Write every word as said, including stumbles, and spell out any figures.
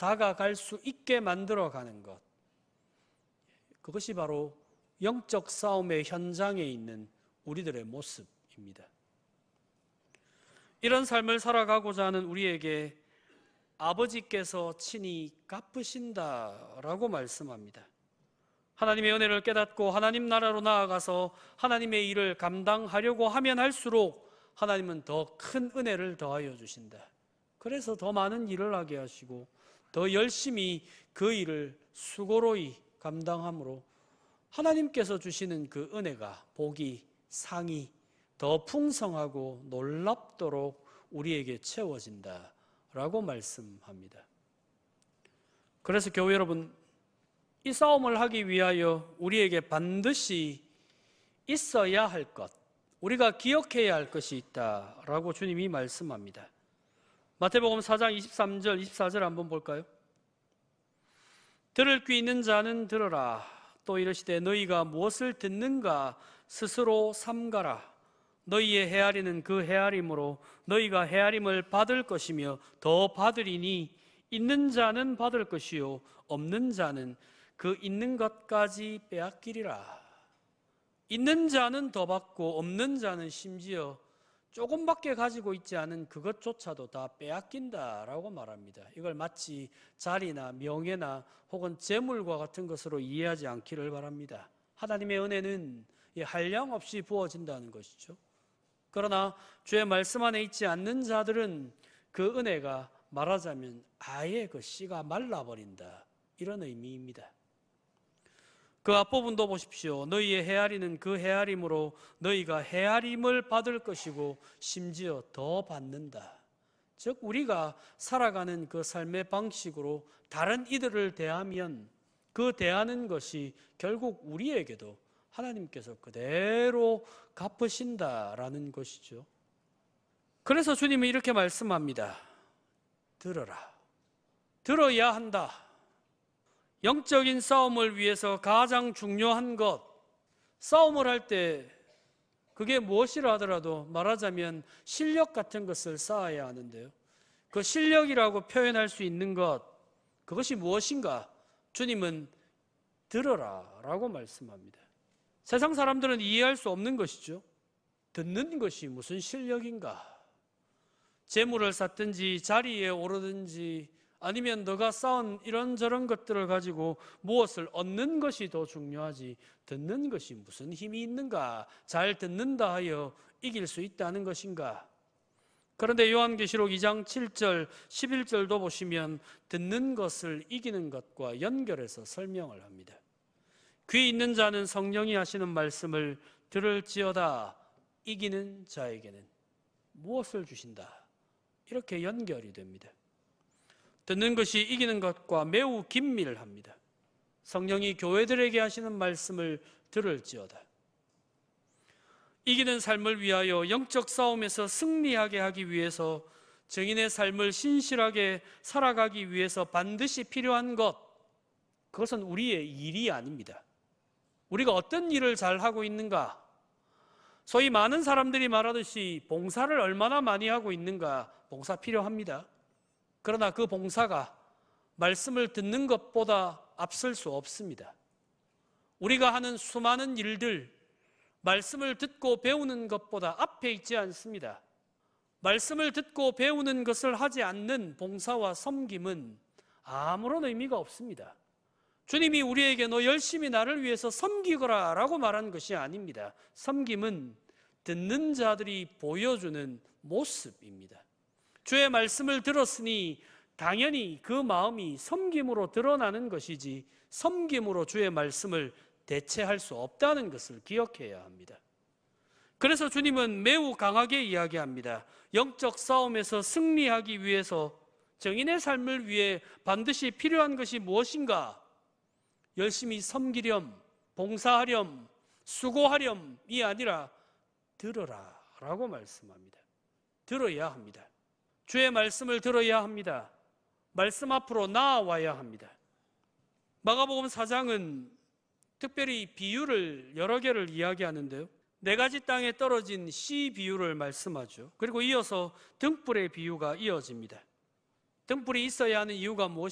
다가갈 수 있게 만들어가는 것, 그것이 바로 영적 싸움의 현장에 있는 우리들의 모습입니다. 이런 삶을 살아가고자 하는 우리에게 아버지께서 친히 갚으신다라고 말씀합니다. 하나님의 은혜를 깨닫고 하나님 나라로 나아가서 하나님의 일을 감당하려고 하면 할수록 하나님은 더 큰 은혜를 더하여 주신다. 그래서 더 많은 일을 하게 하시고 더 열심히 그 일을 수고로이 감당함으로 하나님께서 주시는 그 은혜가, 복이, 상이 더 풍성하고 놀랍도록 우리에게 채워진다라고 말씀합니다. 그래서 교회 여러분, 이 싸움을 하기 위하여 우리에게 반드시 있어야 할 것, 우리가 기억해야 할 것이 있다라고 주님이 말씀합니다. 마태복음 사 장 이십삼 절 이십사 절 한번 볼까요? 들을 귀 있는 자는 들으라. 또 이르시되 너희가 무엇을 듣는가 스스로 삼가라. 너희의 헤아리는 그 헤아림으로 너희가 헤아림을 받을 것이며 더 받으리니 있는 자는 받을 것이요 없는 자는 그 있는 것까지 빼앗기리라. 있는 자는 더 받고 없는 자는 심지어 조금밖에 가지고 있지 않은 그것조차도 다 빼앗긴다라고 말합니다. 이걸 마치 자리나 명예나 혹은 재물과 같은 것으로 이해하지 않기를 바랍니다. 하나님의 은혜는 한량없이 부어진다는 것이죠. 그러나 주의 말씀 안에 있지 않는 자들은 그 은혜가 말하자면 아예 그 씨가 말라버린다, 이런 의미입니다. 그 앞부분도 보십시오. 너희의 헤아리는 그 헤아림으로 너희가 헤아림을 받을 것이고 심지어 더 받는다. 즉 우리가 살아가는 그 삶의 방식으로 다른 이들을 대하면 그 대하는 것이 결국 우리에게도 하나님께서 그대로 갚으신다라는 것이죠. 그래서 주님은 이렇게 말씀합니다. 들어라. 들어야 한다. 영적인 싸움을 위해서 가장 중요한 것, 싸움을 할 때 그게 무엇이라 하더라도 말하자면 실력 같은 것을 쌓아야 하는데요. 그 실력이라고 표현할 수 있는 것, 그것이 무엇인가? 주님은 들어라 라고 말씀합니다. 세상 사람들은 이해할 수 없는 것이죠. 듣는 것이 무슨 실력인가? 재물을 쌓든지 자리에 오르든지 아니면 너가 쌓은 이런저런 것들을 가지고 무엇을 얻는 것이 더 중요하지 듣는 것이 무슨 힘이 있는가? 잘 듣는다 하여 이길 수 있다는 것인가? 그런데 요한계시록 이 장 칠 절 십일 절도 보시면 듣는 것을 이기는 것과 연결해서 설명을 합니다. 귀 있는 자는 성령이 하시는 말씀을 들을지어다. 이기는 자에게는 무엇을 주신다? 이렇게 연결이 됩니다. 듣는 것이 이기는 것과 매우 긴밀합니다. 성령이 교회들에게 하시는 말씀을 들을지어다. 이기는 삶을 위하여 영적 싸움에서 승리하게 하기 위해서 증인의 삶을 신실하게 살아가기 위해서 반드시 필요한 것, 그것은 우리의 일이 아닙니다. 우리가 어떤 일을 잘하고 있는가? 소위 많은 사람들이 말하듯이 봉사를 얼마나 많이 하고 있는가? 봉사 필요합니다. 그러나 그 봉사가 말씀을 듣는 것보다 앞설 수 없습니다. 우리가 하는 수많은 일들, 말씀을 듣고 배우는 것보다 앞에 있지 않습니다. 말씀을 듣고 배우는 것을 하지 않는 봉사와 섬김은 아무런 의미가 없습니다. 주님이 우리에게 너 열심히 나를 위해서 섬기거라 라고 말한 것이 아닙니다. 섬김은 듣는 자들이 보여주는 모습입니다. 주의 말씀을 들었으니 당연히 그 마음이 섬김으로 드러나는 것이지 섬김으로 주의 말씀을 대체할 수 없다는 것을 기억해야 합니다. 그래서 주님은 매우 강하게 이야기합니다. 영적 싸움에서 승리하기 위해서 정인의 삶을 위해 반드시 필요한 것이 무엇인가? 열심히 섬기렴, 봉사하렴, 수고하렴이 아니라 들어라 라고 말씀합니다. 들어야 합니다. 주의 말씀을 들어야 합니다. 말씀 앞으로 나아와야 합니다. 마가복음 사 장은 특별히 비유를 여러 개를 이야기하는데요. 네 가지 땅에 떨어진 씨 비유를 말씀하죠. 그리고 이어서 등불의 비유가 이어집니다. 등불이 있어야 하는 이유가 무엇입니까?